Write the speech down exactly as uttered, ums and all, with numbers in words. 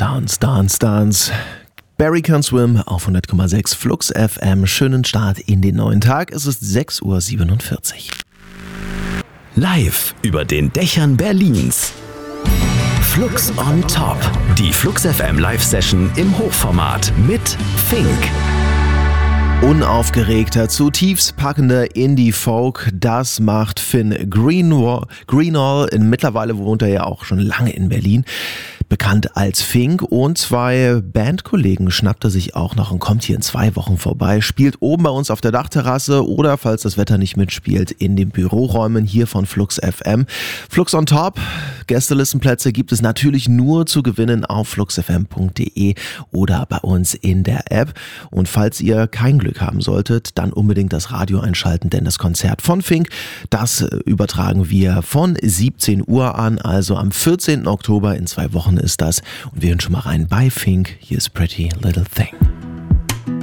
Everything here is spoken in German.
Dance, Dance, Dance. Barry Can Swim auf hundert Komma sechs Flux F M. Schönen Start in den neuen Tag. Es ist sechs Uhr siebenundvierzig. Live über den Dächern Berlins. Flux on Top. Die Flux F M Live-Session im Hochformat mit Fink. Unaufgeregter, zutiefst packender Indie-Folk, das macht Finn Greenwall. Greenwall. Mittlerweile wohnt er ja auch schon lange in Berlin. Bekannt als Fink, und zwei Bandkollegen schnappt er sich auch noch und kommt hier in zwei Wochen vorbei, spielt oben bei uns auf der Dachterrasse oder, falls das Wetter nicht mitspielt, in den Büroräumen hier von Flux F M. Flux on Top, Gästelistenplätze gibt es natürlich nur zu gewinnen auf flux f m punkt d e oder bei uns in der App. Und falls ihr kein Glück haben solltet, dann unbedingt das Radio einschalten, denn das Konzert von Fink, das übertragen wir von siebzehn Uhr an, also am vierzehnten Oktober, in zwei Wochen ist das. Und wir hören schon mal rein bei Fink. Hier ist Pretty Little Thing.